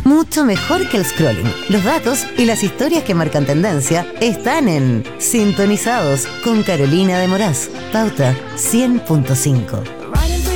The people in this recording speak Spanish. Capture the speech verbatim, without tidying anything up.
mucho mejor que el scrolling. Los datos y las historias que marcan tendencia están en Sintonizados con Carolina de Moraz. Pauta cien punto cinco.